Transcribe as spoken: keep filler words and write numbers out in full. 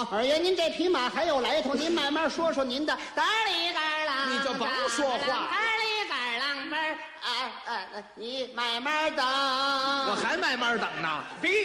啊！二爷，您这匹马还有来头，您慢慢说说您的。嘎里嘎啷， 你就甭说话嘎里嘎啷门儿，哎哎，你慢慢等。 我还慢慢等呢。